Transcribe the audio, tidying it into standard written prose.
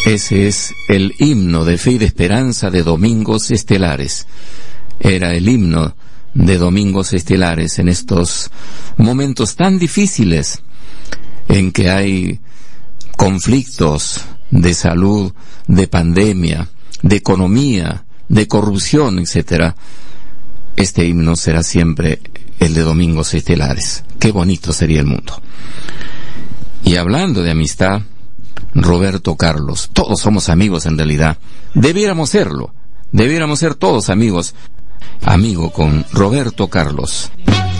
Ese es el himno de fe y de esperanza de Domingos Estelares. Era el himno de Domingos Estelares en estos momentos tan difíciles en que hay conflictos de salud, de pandemia, de economía, de corrupción, etcétera. Este himno será siempre el de Domingos Estelares. Qué bonito sería el mundo. Y hablando de amistad, Roberto Carlos, todos somos amigos en realidad. Debiéramos serlo. Debiéramos ser todos amigos. Amigo con Roberto Carlos.